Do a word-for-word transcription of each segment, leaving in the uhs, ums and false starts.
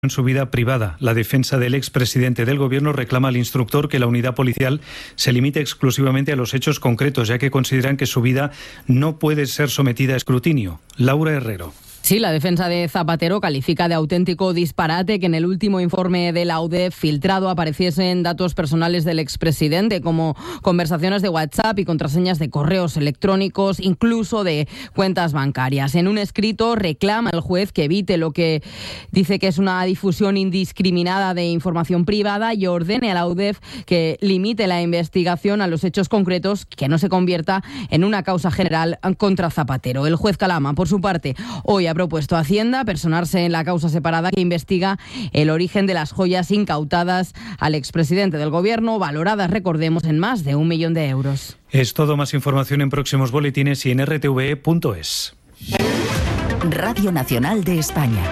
En su vida privada, la defensa del expresidente del Gobierno reclama al instructor que la unidad policial se limite exclusivamente a los hechos concretos, ya que consideran que su vida no puede ser sometida a escrutinio. Laura Herrero. Sí, la defensa de Zapatero califica de auténtico disparate que en el último informe de la U D E F filtrado apareciesen datos personales del expresidente, como conversaciones de WhatsApp y contraseñas de correos electrónicos, incluso de cuentas bancarias. En un escrito reclama al juez que evite lo que dice que es una difusión indiscriminada de información privada y ordene a la U D E F que limite la investigación a los hechos concretos, que no se convierta en una causa general contra Zapatero. El juez Calama, por su parte, hoy ha propuesto a Hacienda personarse en la causa separada que investiga el origen de las joyas incautadas al expresidente del Gobierno, valoradas, recordemos, en más de un millón de euros. Es todo. Más información en próximos boletines y en r t v e punto es. Radio Nacional de España.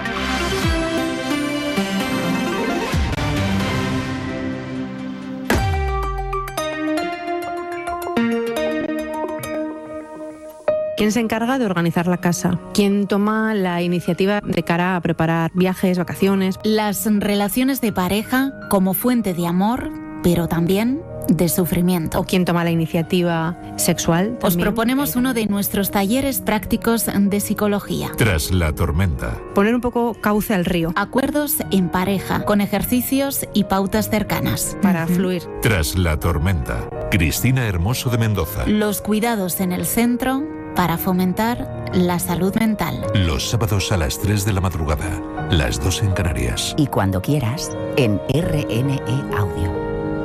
¿Quién se encarga de organizar la casa? ¿Quién toma la iniciativa de cara a preparar viajes, vacaciones? Las relaciones de pareja como fuente de amor, pero también de sufrimiento. ¿O quién toma la iniciativa sexual? Os proponemos uno de nuestros talleres prácticos de psicología. Tras la tormenta. Poner un poco cauce al río. Acuerdos en pareja, con ejercicios y pautas cercanas. Para uh-huh. fluir. Tras la tormenta. Cristina Hermoso de Mendoza. Los cuidados en el centro para fomentar la salud mental. Los sábados a las tres de la madrugada, las dos en Canarias. Y cuando quieras, en R N E Audio.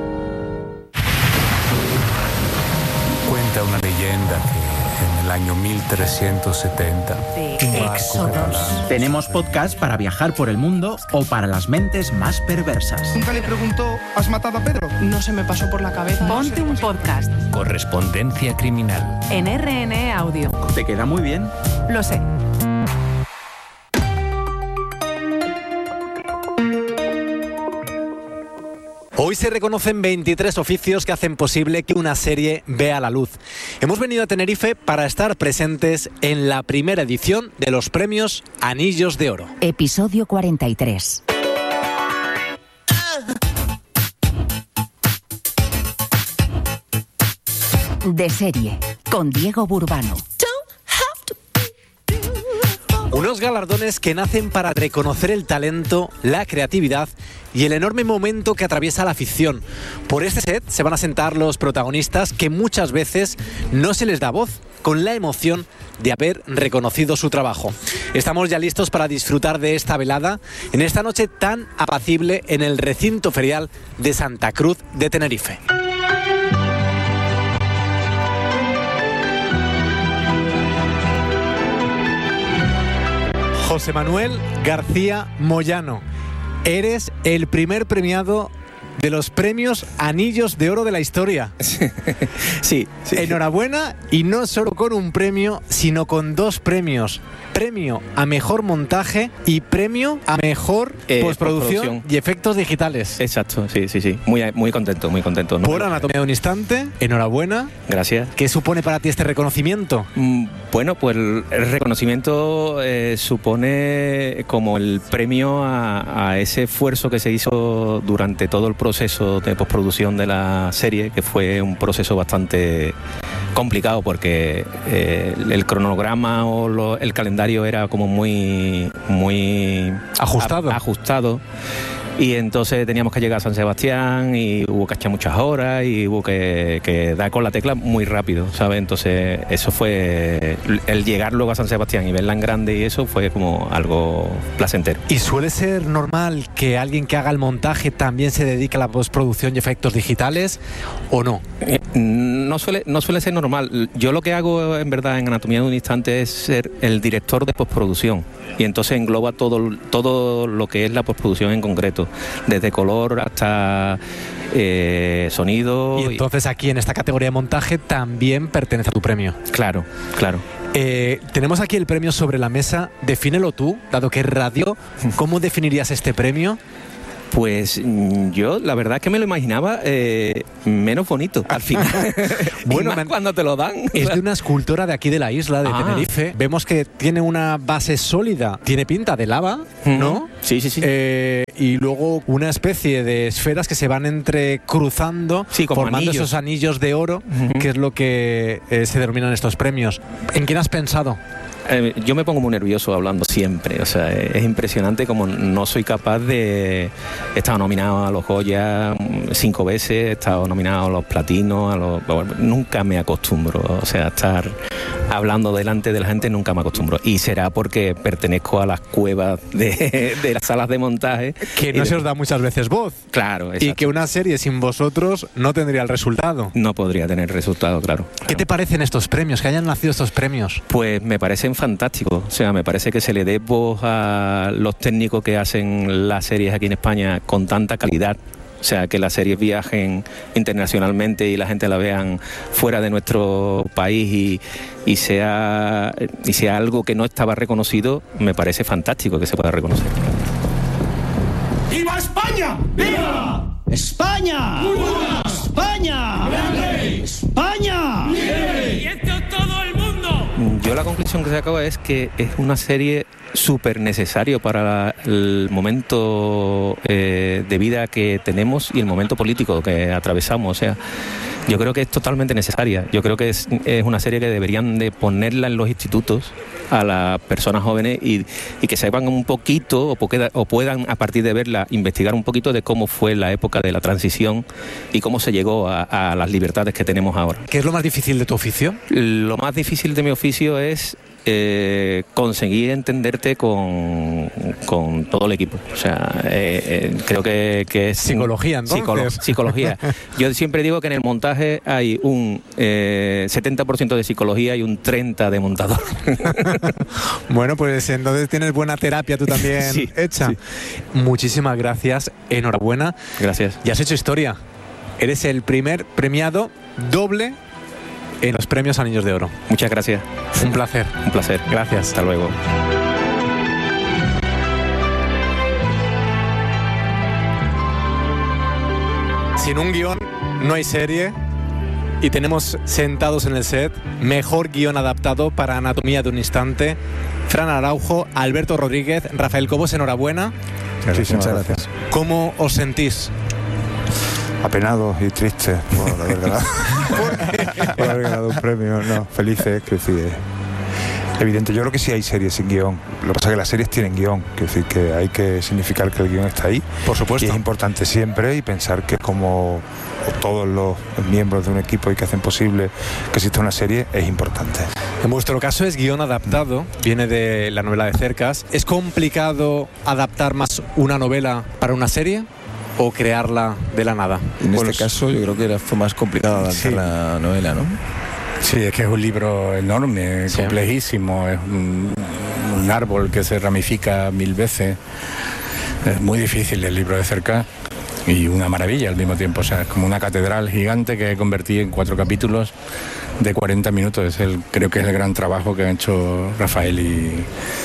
Cuenta una leyenda que en el año mil trescientos setenta... Éxodos. Tenemos podcast para viajar por el mundo o para las mentes más perversas. Nunca le preguntó, ¿has matado a Pedro? No se me pasó por la cabeza. Ponte un podcast. Correspondencia criminal. En R N E Audio. ¿Te queda muy bien? Lo sé. Hoy se reconocen veintitrés oficios que hacen posible que una serie vea la luz. Hemos venido a Tenerife para estar presentes en la primera edición de los premios Anillos de Oro. Episodio cuarenta y tres. De serie, con Diego Burbano. Unos galardones que nacen para reconocer el talento, la creatividad y el enorme momento que atraviesa la ficción. Por este set se van a sentar los protagonistas que muchas veces no se les da voz, con la emoción de haber reconocido su trabajo. Estamos ya listos para disfrutar de esta velada en esta noche tan apacible en el recinto ferial de Santa Cruz de Tenerife. José Manuel García Moyano, eres el primer premiado de los premios Anillos de Oro de la historia. Sí, sí. Enhorabuena, y no solo con un premio, sino con dos premios. Premio a mejor montaje y premio a mejor eh, postproducción, postproducción y efectos digitales. Exacto, sí, sí, sí. Muy, muy contento, muy contento. ¿no? Por Anatomía de un Instante, enhorabuena. Gracias. ¿Qué supone para ti este reconocimiento? Mm, bueno, pues el, el reconocimiento eh, supone como el premio a, a ese esfuerzo que se hizo durante todo el proceso de postproducción de la serie, que fue un proceso bastante complicado porque eh, el cronograma o lo, el calendario era como muy muy ajustado. A, ajustado y entonces teníamos que llegar a San Sebastián y hubo que echar muchas horas y hubo que, que dar con la tecla muy rápido, ¿sabes? Entonces eso fue el llegar luego a San Sebastián y verla en grande, y eso fue como algo placentero. ¿Y suele ser normal que alguien que haga el montaje también se dedique a la postproducción y efectos digitales o no? Eh, no suele, no suele ser normal. Yo lo que hago en verdad en Anatomía de un Instante es ser el director de postproducción, y entonces engloba todo, todo lo que es la postproducción en concreto, desde color hasta eh, sonido. Y entonces aquí en esta categoría de montaje también pertenece a tu premio. Claro, claro. Eh, tenemos aquí el premio sobre la mesa. Defínelo tú, dado que es radio. ¿Cómo definirías este premio? Pues yo la verdad es que me lo imaginaba eh, menos bonito al final. Bueno, más man, cuando te lo dan. Es de una escultora de aquí de la isla, de ah. Tenerife. Vemos que tiene una base sólida, tiene pinta de lava, ¿no? Uh-huh. Sí, sí, sí. Eh, y luego una especie de esferas que se van entrecruzando, sí, formando anillos. esos anillos de oro, uh-huh. que es lo que eh, se denominan estos premios. ¿En quién has pensado? Eh, yo me pongo muy nervioso hablando siempre, o sea, es impresionante como no soy capaz de... He estado nominado a los Goya cinco veces, he estado nominado a los Platinos, a los... Bueno, nunca me acostumbro, o sea, estar hablando delante de la gente nunca me acostumbro. Y será porque pertenezco a las cuevas de, de las salas de montaje. Que no se os da muchas veces voz. Claro, exacto. Y que una serie sin vosotros no tendría el resultado. No podría tener resultado, claro. ¿Qué claro. te parecen estos premios, que hayan nacido estos premios? Pues me parecen fantásticos, o sea, me parece que se le dé voz a los técnicos que hacen las series aquí en España con tanta calidad. O sea, que las series viajen internacionalmente y la gente la vean fuera de nuestro país y, y, sea, y sea algo que no estaba reconocido, me parece fantástico que se pueda reconocer. ¡Viva España! ¡Viva! ¡España! ¡Viva! ¡España! ¡Grande! ¡España! ¡Bien! ¡Y esto todo el mundo! Yo la conclusión que saco es que es una serie súper necesario para el momento eh, de vida que tenemos y el momento político que atravesamos. O sea, yo creo que es totalmente necesaria. Yo creo que es, es una serie que deberían de ponerla en los institutos a las personas jóvenes y, y que sepan un poquito o, poqueda, o puedan a partir de verla investigar un poquito de cómo fue la época de la transición y cómo se llegó a, a las libertades que tenemos ahora. ¿Qué es lo más difícil de tu oficio? Lo más difícil de mi oficio es Eh, conseguir entenderte con, con todo el equipo. O sea, eh, eh, creo que, que es... Psicología, entonces. Psicolo- psicología. Yo siempre digo que en el montaje hay un eh, setenta por ciento de psicología y un treinta por ciento de montador. Bueno, pues entonces tienes buena terapia tú también sí, hecha. Sí. Muchísimas gracias, enhorabuena. Gracias. Y has hecho historia. Eres el primer premiado doble en los premios Anillos de Oro. Muchas gracias. Un placer. Un placer. Gracias. Hasta luego. Sin un guión no hay serie y tenemos sentados en el set mejor guión adaptado para Anatomía de un instante. Fran Araujo, Alberto Rodríguez, Rafael Cobos, enhorabuena. Muchísimas gracias. ¿Cómo os sentís? Apenados y tristes por haber ganado, por haber ganado un premio. No, felices, que decir, es evidente. Yo creo que sí hay series sin guión. Lo que pasa es que las series tienen guión, que decir que hay que significar que el guión está ahí. Por supuesto. Y es importante siempre y pensar que como todos los miembros de un equipo y que hacen posible que exista una serie es importante. En vuestro caso es guión adaptado, viene de la novela de Cercas. ¿Es complicado adaptar más una novela para una serie o crearla de la nada? En Bueno, este caso yo creo que era, fue más complicado adaptar sí. la novela, ¿no? Sí, es que es un libro enorme, sí. complejísimo, es un, un árbol que se ramifica mil veces. Es muy difícil el libro de Cercas y una maravilla al mismo tiempo. O sea, es como una catedral gigante que convertí en cuatro capítulos de cuarenta minutos. Es el, creo que es el gran trabajo que han hecho Rafael y...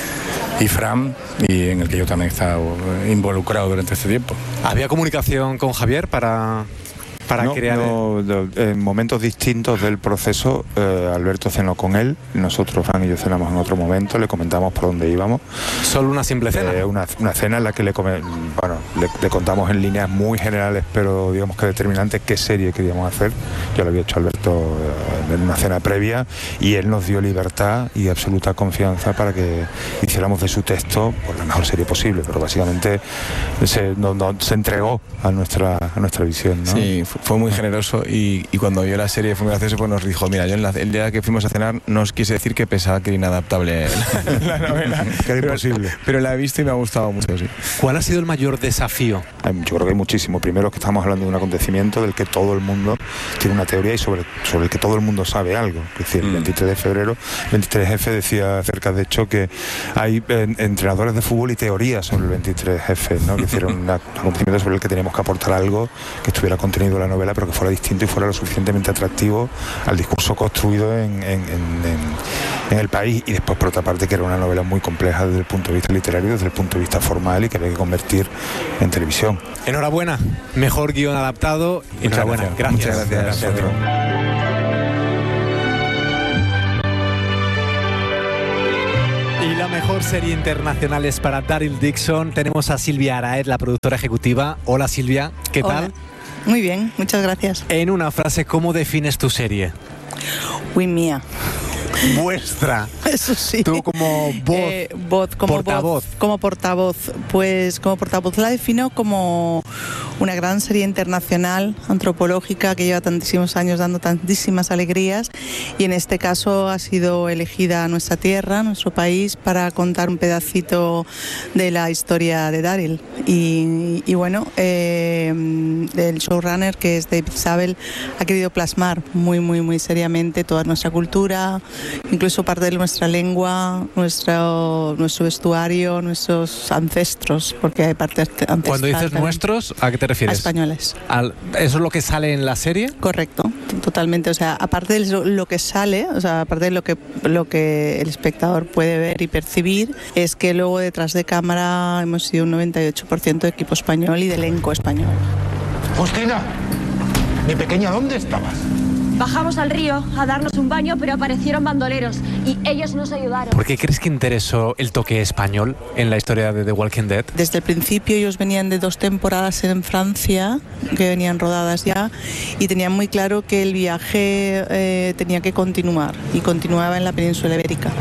y Fran, y en el que yo también he estado involucrado durante este tiempo. ¿Había comunicación con Javier para, para no, crear? No, no, en momentos distintos del proceso, eh, Alberto cenó con él, nosotros, Fran y yo, cenamos en otro momento, le comentamos por dónde íbamos. ¿Solo una simple cena? Eh, una, una cena en la que le, come, bueno, le, le contamos en líneas muy generales, pero digamos que determinantes, qué serie queríamos hacer. Yo lo había hecho a Alberto eh, en una cena previa y él nos dio libertad y absoluta confianza para que hiciéramos de su texto pues, la mejor serie posible, pero básicamente se, no, no, se entregó a nuestra, a nuestra visión, ¿no? Sí, fue muy generoso y, y cuando vio la serie fue muy gracioso, pues nos dijo, mira, yo en la, el día que fuimos a cenar no os quise decir que pensaba que era inadaptable la, la novela, que era imposible, pero, pero la he visto y me ha gustado mucho, sí. ¿Cuál ha sido el mayor desafío? Yo creo que hay muchísimo. Primero que estamos hablando de un acontecimiento del que todo el mundo tiene una teoría y sobre, sobre el que todo el mundo sabe algo. Es decir, el veintitrés de febrero, veintitrés F decía Cercas, de hecho, que hay eh, entrenadores de fútbol y teorías sobre el veintitrés F, ¿no? Que hicieron un acontecimiento sobre el que teníamos que aportar algo que estuviera contenido en la novela, pero que fuera distinto y fuera lo suficientemente atractivo al discurso construido en, en, en, en en el país, y después por otra parte que era una novela muy compleja desde el punto de vista literario, desde el punto de vista formal, y que había que convertir en televisión. Enhorabuena, mejor guión adaptado. Enhorabuena, gracias. Muchas gracias. gracias. Y la mejor serie internacional es para Daryl Dixon. Tenemos a Silvia Araez, la productora ejecutiva. Hola Silvia, ¿qué Hola. tal? Muy bien, muchas gracias. En una frase, ¿cómo defines tu serie? Uy, mía. Vuestra. Eso sí. Tú como voz, eh, voz como portavoz. Voz, como portavoz. Pues como portavoz la defino como una gran serie internacional, antropológica, que lleva tantísimos años dando tantísimas alegrías, y en este caso ha sido elegida nuestra tierra, nuestro país, para contar un pedacito de la historia de Daryl. Y, y bueno, eh, el showrunner, que es David Zabel, ha querido plasmar muy, muy, muy seriamente toda nuestra cultura, incluso parte de nuestra lengua, nuestro, nuestro vestuario, nuestros ancestros, porque hay parte ancestral. Cuando dices también. Nuestros, ¿a qué te refieres? A españoles. Al, ¿Eso es lo que sale en la serie? Correcto, totalmente. O sea, aparte de lo, lo que sale, o sea, aparte de lo que, lo que el espectador puede ver y percibir, es que luego detrás de cámara hemos sido un noventa y ocho por ciento de equipo español y de elenco español. Justina, mi pequeña, ¿dónde estabas? Bajamos al río a darnos un baño, pero aparecieron bandoleros y ellos nos ayudaron. ¿Por qué crees que interesó el toque español en la historia de The Walking Dead? Desde el principio ellos venían de dos temporadas en Francia, que venían rodadas ya, y tenían muy claro que el viaje eh, tenía que continuar, y continuaba en la península ibérica.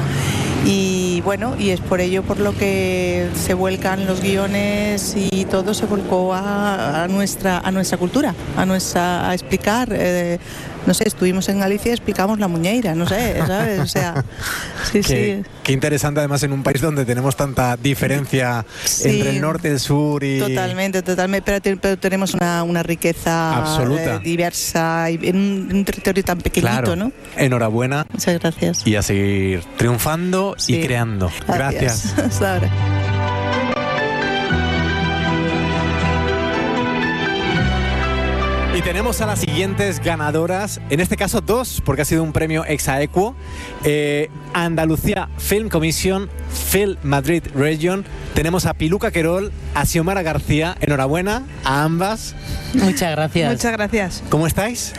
Y bueno, y es por ello por lo que se vuelcan los guiones y todo se volcó a, a nuestra a nuestra cultura, a nuestra a explicar. Eh, no sé, estuvimos en Galicia y explicamos la muñeira, no sé, ¿sabes? O sea, sí, qué, sí. Qué interesante, además, en un país donde tenemos tanta diferencia sí, entre el norte, el sur y... Totalmente, totalmente, pero, te, pero tenemos una, una riqueza absoluta, eh, diversa, y en un, un territorio tan pequeñito, claro. ¿no? Enhorabuena. Muchas gracias. Y a seguir triunfando sí. y creando. Gracias. Gracias. Hasta ahora. Y tenemos a las siguientes ganadoras, en este caso dos, porque ha sido un premio ex aequo. Eh, Andalucía Film Commission, Film Madrid Region. Tenemos a Piluca Querol, a Xiomara García. Enhorabuena a ambas. Muchas gracias. Muchas gracias. ¿Cómo estáis?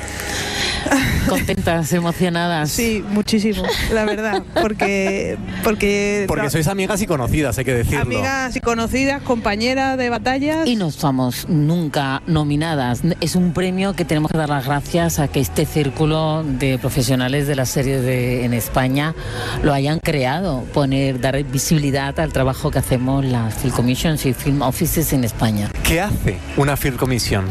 Contentas, emocionadas. Sí, muchísimo, la verdad, porque porque porque sois amigas y conocidas, hay que decirlo. Amigas y conocidas, compañeras de batallas. Y no estamos nunca nominadas. Es un premio que tenemos que dar las gracias a que este círculo de profesionales de las series de, en España lo hayan creado, poner, dar visibilidad al trabajo que hacemos las Film Commissions y Film Offices en España. ¿Qué hace una Film Commission?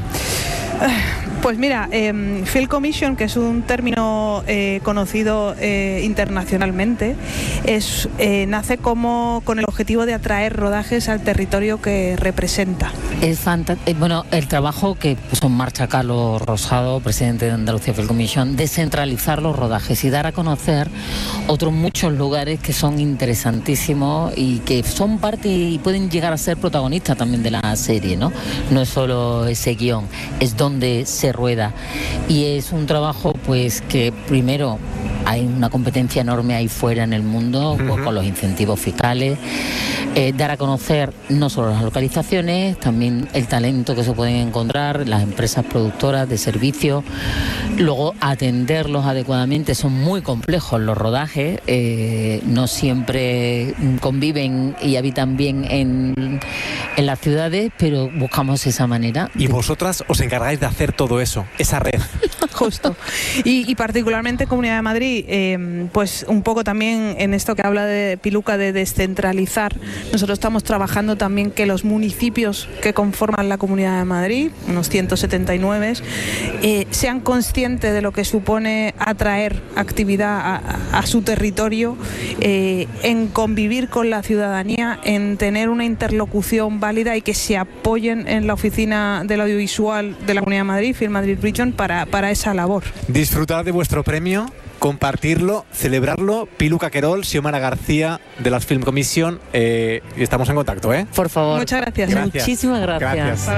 Pues mira, eh, Film Commission, que es un término eh, conocido eh, internacionalmente, es, eh, nace como con el objetivo de atraer rodajes al territorio que representa. Es fantástico. Bueno, el trabajo que puso en marcha Carlos Rosado, presidente de Andalucía Film Commission, descentralizar los rodajes y dar a conocer otros muchos lugares que son interesantísimos y que son parte y pueden llegar a ser protagonistas también de la serie, ¿no? No es solo ese guión, es donde se rueda, y es un trabajo pues que primero hay una competencia enorme ahí fuera en el mundo, uh-huh. con, con los incentivos fiscales, eh, dar a conocer no solo las localizaciones, también el talento que se pueden encontrar, las empresas productoras de servicios, luego atenderlos adecuadamente. Son muy complejos los rodajes, eh, no siempre conviven y habitan bien en, en las ciudades, pero buscamos esa manera. Y vosotras os encargáis de hacer todo eso, esa red. Justo. Y, y particularmente Comunidad de Madrid, eh, pues un poco también en esto que habla de Piluca de descentralizar. Nosotros estamos trabajando también que los municipios que conforman la Comunidad de Madrid, unos ciento setenta y nueve, eh, sean conscientes de lo que supone atraer actividad a, a su territorio, eh, en convivir con la ciudadanía, en tener una interlocución válida y que se apoyen en la oficina del audiovisual de la Comunidad de Madrid, Film Madrid Region, para, para esa labor. Disfrutad de vuestro premio, compartirlo, celebrarlo. Piluca Querol, Xiomara García de las Film Commission, eh, y estamos en contacto, ¿eh? Por favor. Muchas gracias. gracias. Muchísimas gracias. Gracias.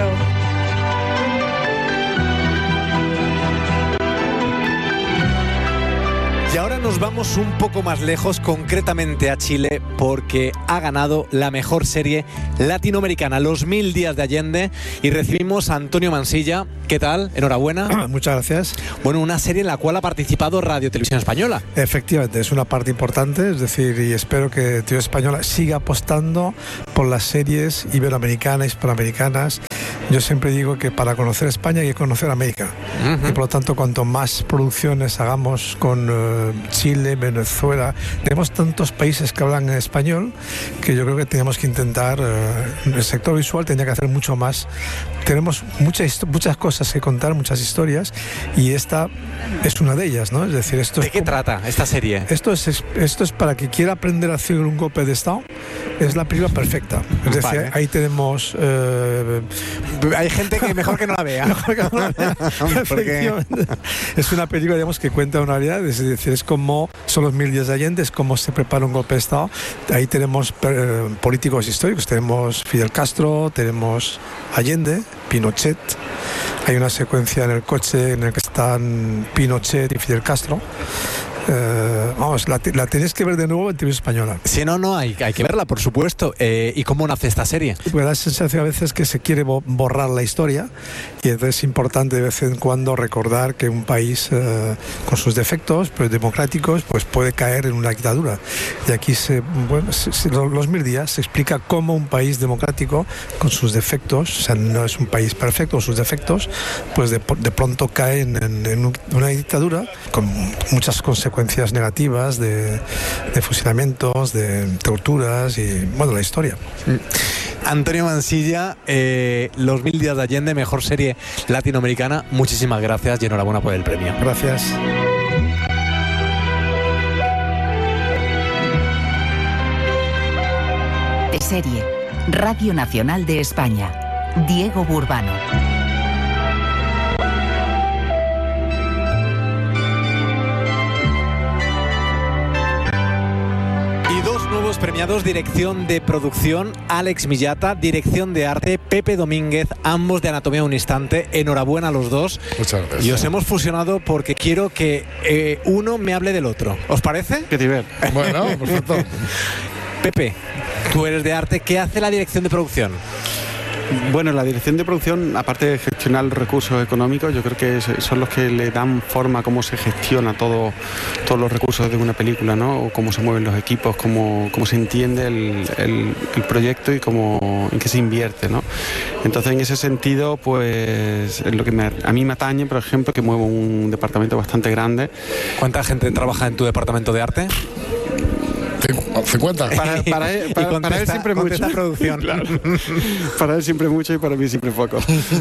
Y ahora nos vamos un poco más lejos, concretamente a Chile, porque ha ganado la mejor serie latinoamericana, Los Mil Días de Allende, y recibimos a Antonio Mansilla. ¿Qué tal? Enhorabuena. Muchas gracias. Bueno, una serie en la cual ha participado Radio Televisión Española. Efectivamente, es una parte importante, es decir, y espero que Televisión Española siga apostando por las series iberoamericanas, hispanoamericanas. Yo siempre digo que para conocer España hay que conocer América. Uh-huh. Y por lo tanto, cuanto más producciones hagamos con uh, Chile, Venezuela, tenemos tantos países que hablan en español que yo creo que tenemos que intentar, uh, el sector visual tendría que hacer mucho más. Tenemos muchas, muchas cosas que contar, muchas historias, y esta es una de ellas, ¿no? Es decir, esto ¿De es qué como, trata esta serie? Esto es, esto es para que quiera aprender a hacer un golpe de Estado, es la película perfecta. Es decir, vale. Ahí tenemos... Uh, Hay gente que mejor que no la vea. Mejor que no la vea. Efectivamente. Es una película, digamos, que cuenta una realidad, es decir, es como son los mil días de Allende, es como se prepara un golpe de Estado. Ahí tenemos eh, políticos históricos, tenemos Fidel Castro, tenemos Allende, Pinochet. Hay una secuencia en el coche en la que están Pinochet y Fidel Castro. Eh, vamos, la, la tenéis que ver de nuevo en Televisión Española. Si no, no, hay, hay que verla, por supuesto. Eh, ¿Y cómo nace esta serie? Pues da la sensación a veces que se quiere borrar la historia, y entonces es importante de vez en cuando recordar que un país eh, con sus defectos, pero democráticos, pues puede caer en una dictadura. Y aquí se, bueno, se, se, los mil días se explica cómo un país democrático con sus defectos, o sea, no es un país perfecto, con sus defectos, pues de, de pronto cae en, en, en una dictadura con muchas consecuencias consecuencias negativas de, de fusilamientos, de torturas y, bueno, la historia. Antonio Mansilla, eh, Los Mil Días de Allende, mejor serie latinoamericana. Muchísimas gracias y enhorabuena por el premio. Gracias. De serie, Radio Nacional de España, Diego Burbano. Nuevos premiados, dirección de producción Alex Millata, dirección de arte Pepe Domínguez, ambos de Anatomía de un Instante. Enhorabuena a los dos. Muchas gracias. Y os hemos fusionado porque quiero que eh, uno me hable del otro. ¿Os parece? Qué nivel. Bueno, perfecto. Pepe, tú eres de arte, ¿qué hace la dirección de producción? Bueno, la dirección de producción, aparte de gestionar los recursos económicos, yo creo que son los que le dan forma a cómo se gestiona todo, todos los recursos de una película, ¿no? O cómo se mueven los equipos, cómo, cómo se entiende el, el, el proyecto y cómo, en qué se invierte, ¿no? Entonces, en ese sentido, pues es lo que me, a mí me atañe, por ejemplo, que muevo un departamento bastante grande. ¿Cuánta gente trabaja en tu departamento de arte? cincuenta. Para, para, él, para, contesta, para él siempre mucho. Producción. Claro. Para él siempre mucho y para mí siempre poco.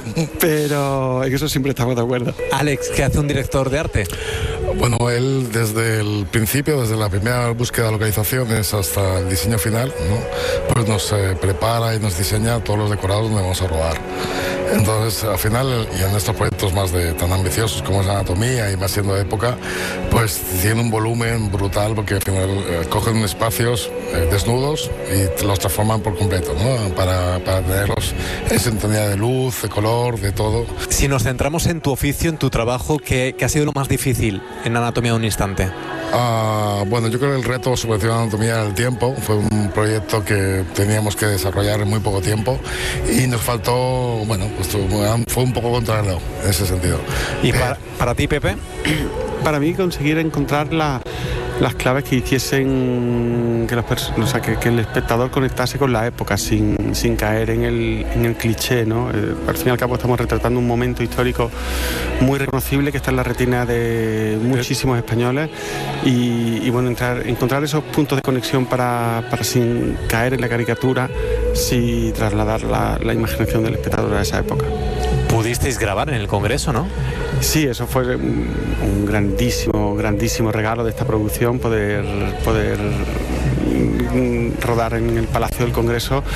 Pero en eso siempre estamos de acuerdo. Alex, ¿qué hace un director de arte? Bueno, él desde el principio, desde la primera búsqueda de localizaciones hasta el diseño final, ¿no? Pues nos eh, prepara y nos diseña todos los decorados donde vamos a rodar. Entonces, al final, y en estos proyectos más de tan ambiciosos como es Anatomía y más siendo de época, pues tiene un volumen brutal porque al final eh, cogen espacios eh, desnudos y los transforman por completo, ¿no? Para, para tenerlos en sintonía de luz, de color, de todo. Si nos centramos en tu oficio, en tu trabajo, ¿qué, qué ha sido lo más difícil en Anatomía de un Instante? Uh, bueno, yo creo que el reto subvencionar Anatomía del tiempo fue un proyecto que teníamos que desarrollar en muy poco tiempo y nos faltó, bueno, pues fue un poco contrario en ese sentido. ¿Y para, para ti, Pepe? Para mí conseguir encontrar la, las claves que hiciesen que, los o sea, que, que el espectador conectase con la época sin, sin caer en el, en el cliché, ¿no? Eh, al fin y al cabo estamos retratando un momento histórico muy reconocible que está en la retina de muchísimos españoles y, y bueno, entrar, encontrar esos puntos de conexión para, para sin caer en la caricatura, sí trasladar la, la imaginación del espectador a esa época. Pudisteis grabar en el Congreso, ¿no? Sí, eso fue un, un grandísimo, grandísimo regalo de esta producción, poder, poder rodar en el Palacio del Congreso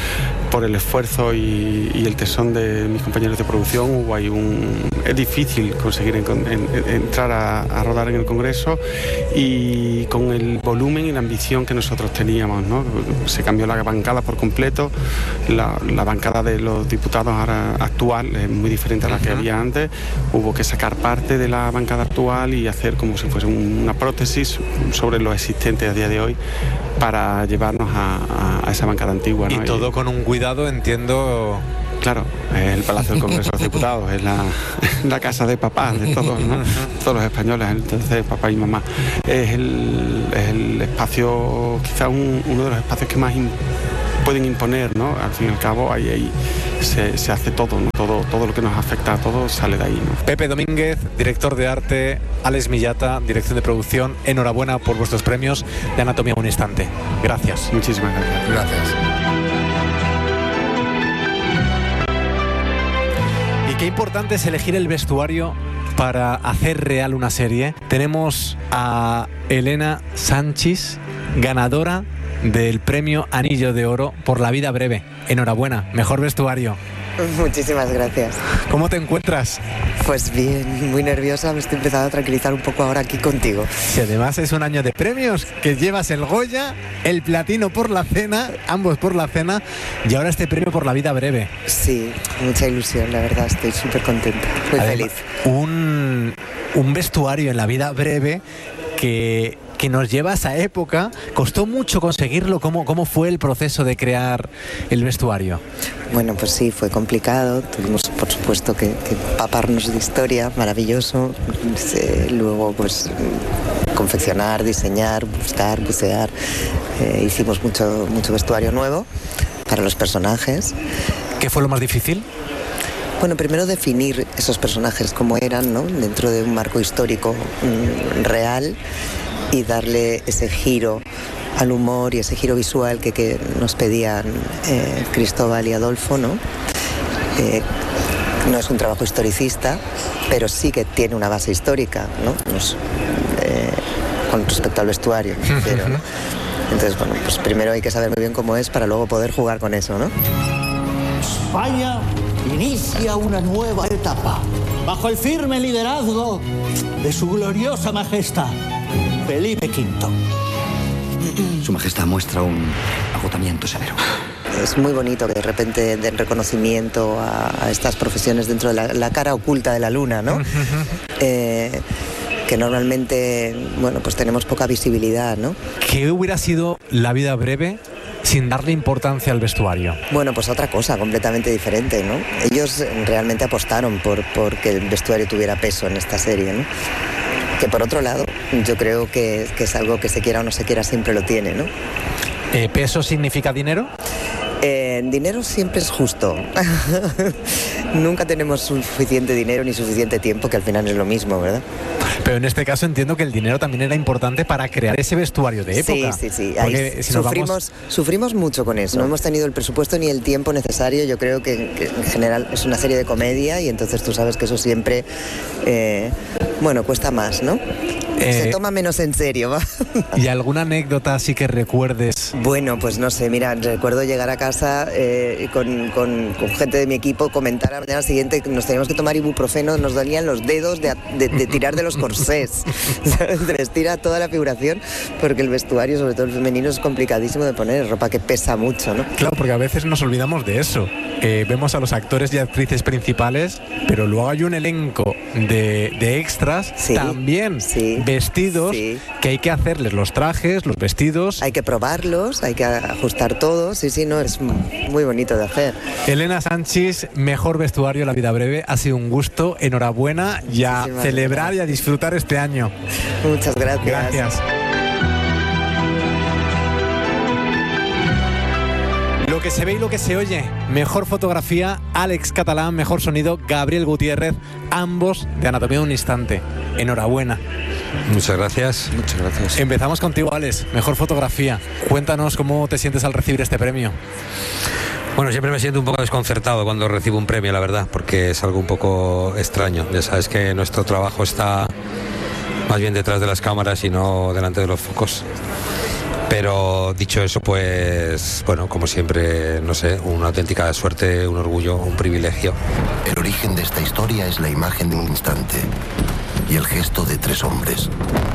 por el esfuerzo y, y el tesón de mis compañeros de producción, hubo ahí un... Es difícil conseguir en, en, entrar a, a rodar en el Congreso, y con el volumen y la ambición que nosotros teníamos, ¿no? Se cambió la bancada por completo, la, la bancada de los diputados ahora actual es muy diferente a la que había antes, hubo que sacar parte de la bancada actual y hacer como si fuese una prótesis sobre lo existente a día de hoy para llevarnos a, a, a esa bancada antigua, ¿no? Y todo con un cuidado, entiendo. Claro, es el Palacio del Congreso de los Diputados, es la, la casa de papá de todos, ¿no? Todos los españoles, entonces papá y mamá. Es el, es el espacio, quizá un, uno de los espacios que más in, pueden imponer, ¿no? Al fin y al cabo, ahí, ahí se, se hace todo, ¿no? Todo, todo lo que nos afecta a todos sale de ahí, ¿no? Pepe Domínguez, director de arte, Alex Millata, dirección de producción, enhorabuena por vuestros premios de Anatomía un Instante. Gracias. Muchísimas gracias. Gracias. Y qué importante es elegir el vestuario para hacer real una serie. Tenemos a Elena Sanchis, ganadora del premio Anillo de Oro por La vida breve. Enhorabuena, mejor vestuario. Muchísimas gracias. ¿Cómo te encuentras? Pues bien, muy nerviosa, me estoy empezando a tranquilizar un poco ahora aquí contigo. Si además es un año de premios, que llevas el Goya, el Platino por La Cena, ambos por La Cena, y ahora este premio por La vida breve. Sí, mucha ilusión, la verdad, estoy súper contenta, muy además, feliz. Un, un vestuario en La vida breve que... que nos lleva a esa época. ¿Costó mucho conseguirlo? ¿Cómo, cómo fue el proceso de crear el vestuario? Bueno, pues sí, fue complicado. Tuvimos, por supuesto, que, que empaparnos de historia, maravilloso. Eh, luego, pues, confeccionar, diseñar, buscar, bucear. Eh, hicimos mucho, mucho vestuario nuevo para los personajes. ¿Qué fue lo más difícil? Bueno, primero definir esos personajes como eran, ¿no? Dentro de un marco histórico mmm, real, y darle ese giro al humor y ese giro visual que, que nos pedían eh, Cristóbal y Adolfo, ¿no? Eh, no es un trabajo historicista, pero sí que tiene una base histórica, ¿no? Nos, eh, con respecto al vestuario, pero, ¿no? Entonces, bueno, pues primero hay que saber muy bien cómo es para luego poder jugar con eso, ¿no? España inicia una nueva etapa bajo el firme liderazgo de su gloriosa majestad Felipe quinto. Su majestad muestra un agotamiento severo. Es muy bonito que de repente den reconocimiento a, a estas profesiones dentro de la, la cara oculta de la luna, ¿no? eh, que normalmente, bueno, pues tenemos poca visibilidad, ¿no? ¿Qué hubiera sido La vida breve sin darle importancia al vestuario? Bueno, pues otra cosa completamente diferente, ¿no? Ellos realmente apostaron por, por que el vestuario tuviera peso en esta serie, ¿no? Que por otro lado, yo creo que, que es algo que se quiera o no se quiera siempre lo tiene, ¿no? Eh, ¿Peso significa dinero? Eh, dinero siempre es justo. Nunca tenemos suficiente dinero ni suficiente tiempo, que al final es lo mismo, ¿verdad? Pero en este caso entiendo que el dinero también era importante para crear ese vestuario de época. Sí, sí, sí. Ahí si sufrimos, vamos... sufrimos mucho con eso. No. no hemos tenido el presupuesto ni el tiempo necesario. Yo creo que, que en general es una serie de comedia y entonces tú sabes que eso siempre, eh, bueno, cuesta más, ¿no? Eh, Se toma menos en serio, ¿va? ¿Y alguna anécdota así que recuerdes? Bueno, pues no sé, mira, recuerdo llegar a casa eh, con, con, con gente de mi equipo, comentar a la mañana siguiente que nos teníamos que tomar ibuprofeno, nos dolían los dedos de, de, de tirar de los corsés, de vestir a toda la figuración, porque el vestuario, sobre todo el femenino, es complicadísimo de poner, ropa que pesa mucho, ¿no? Claro, porque a veces nos olvidamos de eso. Eh, vemos a los actores y actrices principales, pero luego hay un elenco de, de extras, sí, también sí, vestidos, sí, que hay que hacerles los trajes, los vestidos. Hay que probarlos, hay que ajustar todo, sí, sí, no, es muy bonito de hacer. Elena Sanchis, mejor vestuario La vida breve, ha sido un gusto, enhorabuena y a Muchísimas celebrar gracias. Y a disfrutar este año. Muchas gracias. Gracias. Lo que se ve y lo que se oye. Mejor fotografía, Alex Catalán. Mejor sonido, Gabriel Gutiérrez. Ambos de Anatomía de un Instante. Enhorabuena. Muchas gracias. Muchas gracias. Empezamos contigo, Alex. Mejor fotografía. Cuéntanos cómo te sientes al recibir este premio. Bueno, siempre me siento un poco desconcertado cuando recibo un premio, la verdad, porque es algo un poco extraño. Ya sabes que nuestro trabajo está más bien detrás de las cámaras y no delante de los focos. Pero dicho eso, pues bueno, como siempre, no sé, una auténtica suerte, un orgullo, un privilegio. El origen de esta historia es la imagen de un instante y el gesto de tres hombres.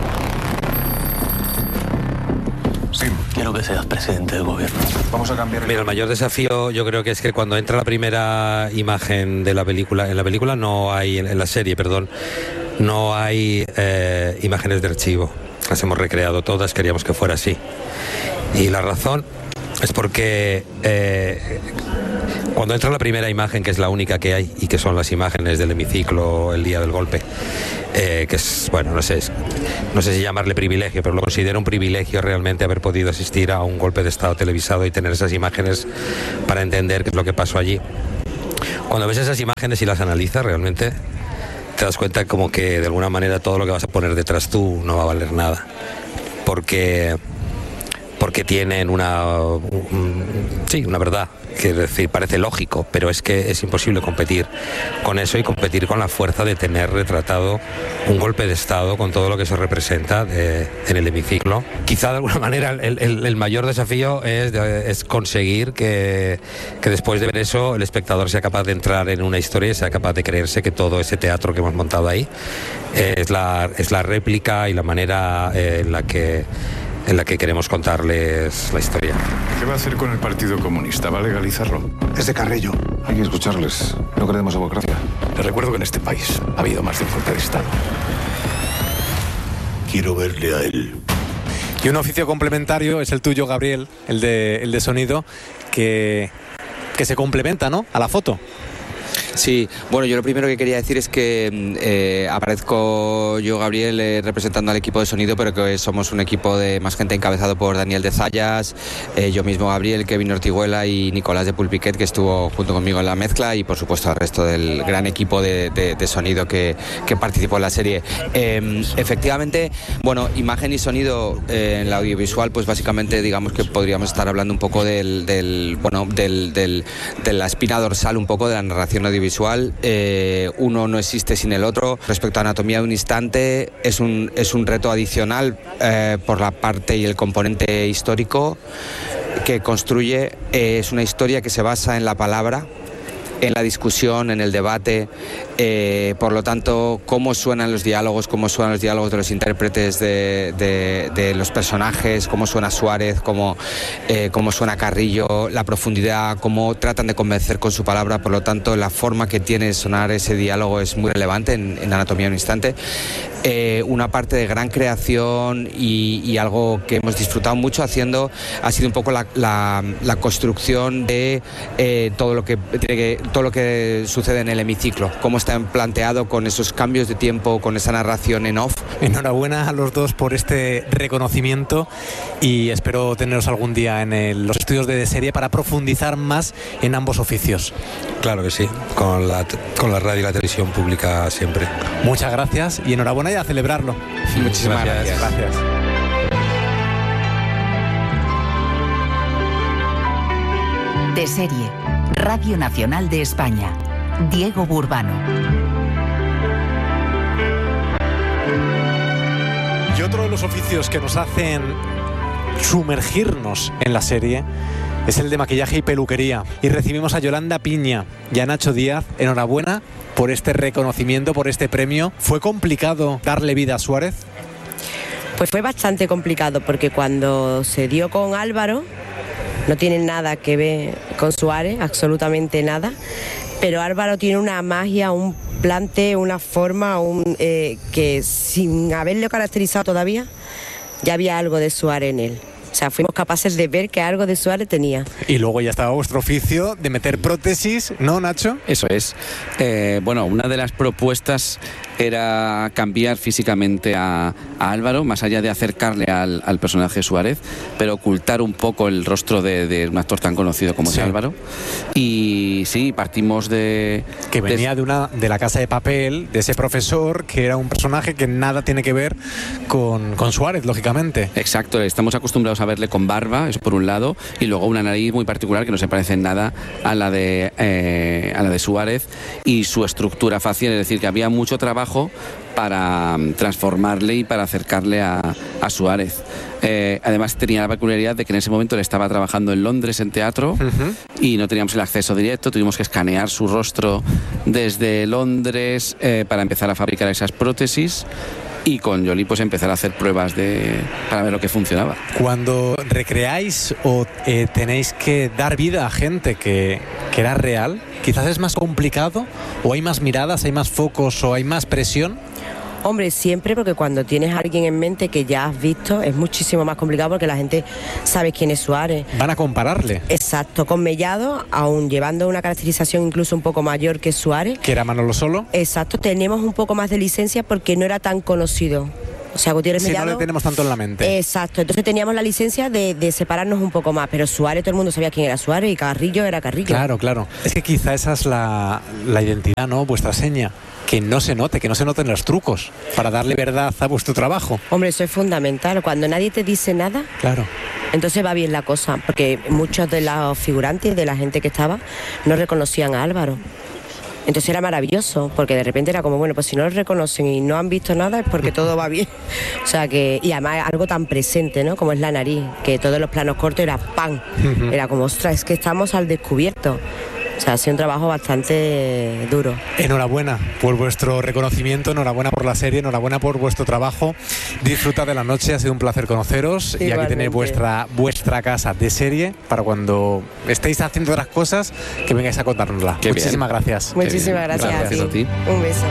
Sí. Quiero que seas presidente del gobierno. Vamos a cambiar. Mira, el mayor desafío yo creo que es que cuando entra la primera imagen de la película, en la película no hay, en la serie, perdón, no hay eh, imágenes de archivo. Las hemos recreado todas, queríamos que fuera así. Y la razón es porque eh, cuando entra la primera imagen, que es la única que hay, y que son las imágenes del hemiciclo el día del golpe, eh, que es, bueno, no sé, es, no sé si llamarle privilegio, pero lo considero un privilegio realmente haber podido asistir a un golpe de Estado televisado y tener esas imágenes para entender qué es lo que pasó allí. Cuando ves esas imágenes y las analizas, realmente te das cuenta como que de alguna manera todo lo que vas a poner detrás tú no va a valer nada, porque porque tienen una un, sí, una verdad, que decir, parece lógico, pero es que es imposible competir con eso y competir con la fuerza de tener retratado un golpe de Estado con todo lo que se representa de, en el hemiciclo. Quizá de alguna manera el, el, el mayor desafío es, es conseguir que, que después de ver eso el espectador sea capaz de entrar en una historia y sea capaz de creerse que todo ese teatro que hemos montado ahí eh, es, la, es la réplica y la manera eh, en la que en la que queremos contarles la historia. ¿Qué va a hacer con el Partido Comunista? ¿Va a legalizarlo? Es de Carrillo. Hay que escucharles. No queremos democracia. Les recuerdo que en este país ha habido más de un golpe de Estado. Quiero verle a él. Y un oficio complementario es el tuyo, Gabriel, el de, el de sonido, que, que se complementa, ¿no?, a la foto. Sí, bueno, yo lo primero que quería decir es que eh, aparezco yo, Gabriel, eh, representando al equipo de sonido, pero que somos un equipo de más gente encabezado por Daniel de Zayas, eh, yo mismo, Gabriel, Kevin Ortiguela y Nicolás de Pulpiquet, que estuvo junto conmigo en la mezcla, y por supuesto al resto del gran equipo de, de, de sonido que, que participó en la serie. Eh, efectivamente, bueno, imagen y sonido eh, en la audiovisual, pues básicamente digamos que podríamos estar hablando un poco del, del bueno, del, del, de la espina dorsal un poco de la narración audiovisual. Visual, eh, uno no existe sin el otro. Respecto a Anatomía de un instante, es un, es un reto adicional eh, por la parte y el componente histórico que construye. Eh, es una historia que se basa en la palabra, en la discusión, en el debate, eh, por lo tanto, cómo suenan los diálogos, cómo suenan los diálogos de los intérpretes de, de, de los personajes, cómo suena Suárez, cómo, eh, cómo suena Carrillo, la profundidad, cómo tratan de convencer con su palabra, por lo tanto, la forma que tiene de sonar ese diálogo es muy relevante en, en Anatomía de un instante. Eh, una parte de gran creación y, y algo que hemos disfrutado mucho haciendo ha sido un poco la, la, la construcción de eh, todo lo que tiene que todo lo que sucede en el hemiciclo, cómo está planteado con esos cambios de tiempo, con esa narración en off. Enhorabuena a los dos por este reconocimiento y espero teneros algún día en el, los estudios de serie para profundizar más en ambos oficios. Claro que sí, con la, con la radio y la televisión pública siempre. Muchas gracias y enhorabuena y a celebrarlo. Muchísimas gracias. gracias. De serie, Radio Nacional de España, Diego Burbano. Y otro de los oficios que nos hacen sumergirnos en la serie es el de maquillaje y peluquería. Y recibimos a Yolanda Piña y a Nacho Díaz. Enhorabuena por este reconocimiento, por este premio. ¿Fue complicado darle vida a Suárez? Pues fue bastante complicado porque cuando se dio con Álvaro, no tiene nada que ver con Suárez, absolutamente nada, pero Álvaro tiene una magia, un plante, una forma, un, eh, que sin haberlo caracterizado todavía, ya había algo de Suárez en él. O sea, fuimos capaces de ver que algo de Suárez tenía. Y luego ya estaba vuestro oficio de meter prótesis, ¿no, Nacho? Eso es. Eh, bueno, una de las propuestas era cambiar físicamente a, a Álvaro, más allá de acercarle al, al personaje Suárez, pero ocultar un poco el rostro de, de un actor tan conocido como sí. es Álvaro. Y sí, partimos de... Que venía de, de, una, de La Casa de Papel, de ese profesor, que era un personaje que nada tiene que ver con, con Suárez, lógicamente. Exacto, estamos acostumbrados a verle con barba, eso por un lado, y luego una nariz muy particular que no se parece en nada a la de, eh, a la de Suárez, y su estructura facial, es decir, que había mucho trabajo para transformarle y para acercarle a, a Suárez. Eh, además tenía la peculiaridad de que en ese momento él estaba trabajando en Londres en teatro uh-huh. y no teníamos el acceso directo, tuvimos que escanear su rostro desde Londres eh, para empezar a fabricar esas prótesis. Y con Jolie pues empezar a hacer pruebas de, para ver lo que funcionaba. Cuando recreáis o eh, tenéis que dar vida a gente que, que era real, quizás es más complicado, o hay más miradas, hay más focos o hay más presión. Hombre, siempre, porque cuando tienes a alguien en mente que ya has visto es muchísimo más complicado porque la gente sabe quién es Suárez. Van a compararle. Exacto, con Mellado, aún llevando una caracterización incluso un poco mayor que Suárez. Que era Manolo Solo. Exacto, tenemos un poco más de licencia porque no era tan conocido. O sea, Gutiérrez si Mellado... no le tenemos tanto en la mente. Exacto, entonces teníamos la licencia de, de separarnos un poco más, pero Suárez, todo el mundo sabía quién era Suárez y Carrillo era Carrillo. Claro, claro. Es que quizá esa es la, la identidad, ¿no? Vuestra seña. Que no se note, que no se noten los trucos para darle verdad a vuestro trabajo. Hombre, eso es fundamental. Cuando nadie te dice nada, claro, entonces va bien la cosa, porque muchos de los figurantes, de la gente que estaba, no reconocían a Álvaro. Entonces era maravilloso, porque de repente era como, bueno, pues si no lo reconocen y no han visto nada es porque todo va bien. O sea que, y además algo tan presente, ¿no? Como es la nariz, que todos los planos cortos era ¡pam! Uh-huh. Era como, ostras, es que estamos al descubierto. O sea, ha sido un trabajo bastante duro. Enhorabuena por vuestro reconocimiento, enhorabuena por la serie, enhorabuena por vuestro trabajo. Disfruta de la noche, ha sido un placer conoceros. Igualmente. Y aquí tenéis vuestra, vuestra casa de serie para cuando estéis haciendo otras cosas, que vengáis a contárnosla. Qué Muchísimas bien. gracias. Muchísimas gracias, gracias a ti. Un beso.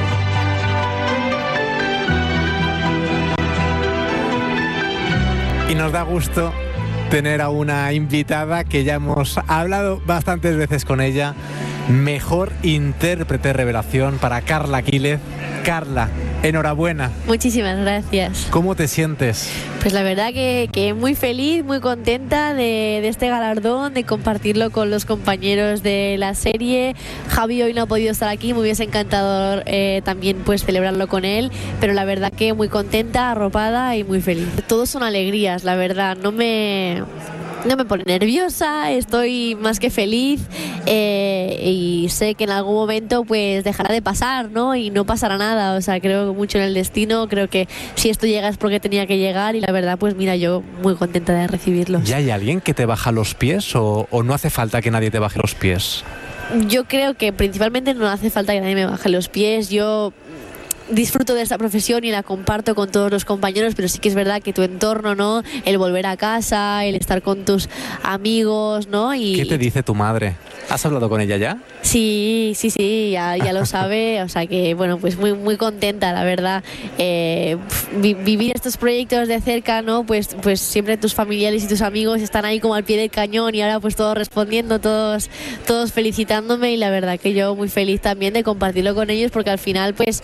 Y nos da gusto tener a una invitada que ya hemos hablado bastantes veces con ella. Mejor intérprete revelación para Carla Quílez. Carla, enhorabuena. Muchísimas gracias. ¿Cómo te sientes? Pues la verdad que, que muy feliz, muy contenta de, de este galardón, de compartirlo con los compañeros de la serie. Javi hoy no ha podido estar aquí, me hubiese encantado eh, también pues celebrarlo con él, pero la verdad que muy contenta, arropada y muy feliz. Todos son alegrías, la verdad, no me... No me pone nerviosa, estoy más que feliz eh, y sé que en algún momento pues dejará de pasar, ¿no? Y no pasará nada, o sea, creo mucho en el destino, creo que si esto llega es porque tenía que llegar y la verdad pues mira, yo muy contenta de recibirlo. ¿Ya hay alguien que te baja los pies o, o no hace falta que nadie te baje los pies? Yo creo que principalmente no hace falta que nadie me baje los pies, yo... disfruto de esta profesión y la comparto con todos los compañeros, pero sí que es verdad que tu entorno, ¿no? El volver a casa, el estar con tus amigos, ¿no? Y, ¿qué te dice tu madre? ¿Has hablado con ella ya? Sí, sí, sí, ya, ya lo sabe, o sea que, bueno, pues muy, muy contenta, la verdad. Eh, vi, vivir estos proyectos de cerca, ¿no? Pues, pues siempre tus familiares y tus amigos están ahí como al pie del cañón y ahora pues todos respondiendo, todos, todos felicitándome y la verdad que yo muy feliz también de compartirlo con ellos porque al final pues...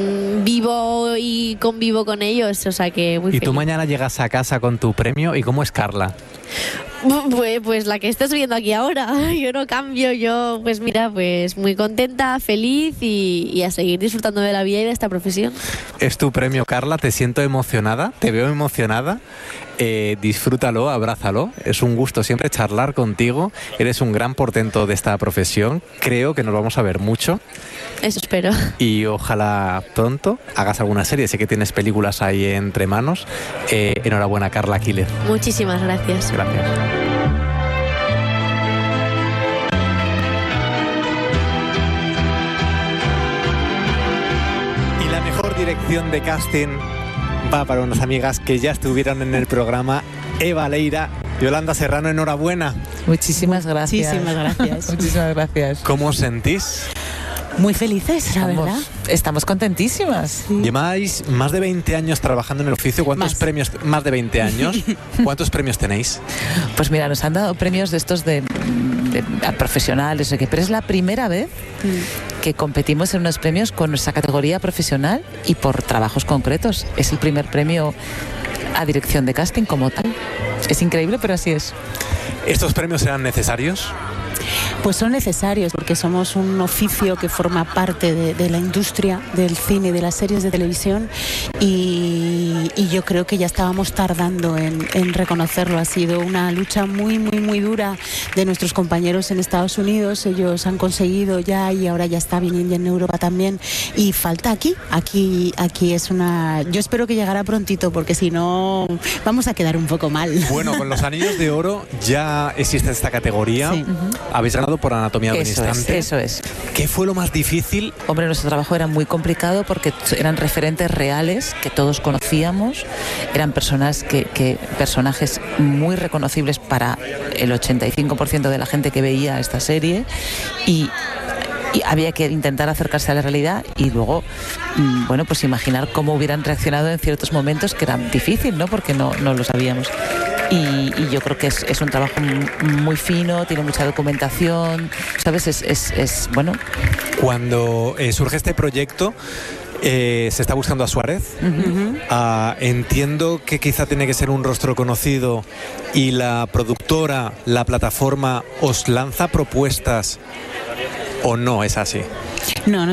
vivo y convivo con ellos, o sea que muy ¿Y feliz. tú mañana llegas a casa con tu premio? ¿Y cómo es Carla? Pues, pues la que estás viendo aquí ahora, yo no cambio, yo pues mira, pues muy contenta, feliz y, y a seguir disfrutando de la vida y de esta profesión. Es tu premio, Carla, te siento emocionada, te veo emocionada, eh, disfrútalo, abrázalo, es un gusto siempre charlar contigo, eres un gran portento de esta profesión, creo que nos vamos a ver mucho. Eso espero. Y ojalá pronto hagas alguna serie, sé que tienes películas ahí entre manos. Eh, enhorabuena, Carla Quílez. Muchísimas gracias. Gracias. Y la mejor dirección de casting va para unas amigas que ya estuvieron en el programa. Eva Leira, Yolanda Serrano, enhorabuena. Muchísimas gracias. Muchísimas gracias. Muchísimas gracias. ¿Cómo os sentís? Muy felices, la estamos, verdad. Estamos contentísimas. Sí. Lleváis más de veinte años trabajando en el oficio. ¿Cuántos más. premios? Más de veinte años. ¿Cuántos premios tenéis? Pues mira, nos han dado premios de estos de, de, de profesionales, pero es la primera vez mm. que competimos en unos premios con nuestra categoría profesional y por trabajos concretos. Es el primer premio a dirección de casting como tal. Es increíble, pero así es. ¿Estos premios eran necesarios? Pues son necesarios porque somos un oficio que forma parte de, de la industria del cine y de las series de televisión y, y yo creo que ya estábamos tardando en, en reconocerlo. Ha sido una lucha muy, muy, muy dura de nuestros compañeros en Estados Unidos. Ellos han conseguido ya y ahora ya está viniendo en Europa también y falta aquí. Aquí, aquí es una... Yo espero que llegará prontito porque si no vamos a quedar un poco mal. Bueno, con los anillos de oro ya existe esta categoría. Sí. Habéis ganado por Anatomía de un Eso es, instante. eso es. ¿Qué fue lo más difícil? Hombre, nuestro trabajo era muy complicado porque eran referentes reales que todos conocíamos, eran personas que, que personajes muy reconocibles para el ochenta y cinco por ciento de la gente que veía esta serie y y había que intentar acercarse a la realidad y luego, bueno, pues imaginar cómo hubieran reaccionado en ciertos momentos que era difícil, ¿no? Porque no, no lo sabíamos. Y, y yo creo que es, es un trabajo muy fino, tiene mucha documentación, ¿sabes? Es, es, es bueno. Cuando eh, surge este proyecto, eh, se está buscando a Suárez. Uh-huh. Uh, entiendo que quizá tiene que ser un rostro conocido y la productora, la plataforma, os lanza propuestas o no es así. No, no.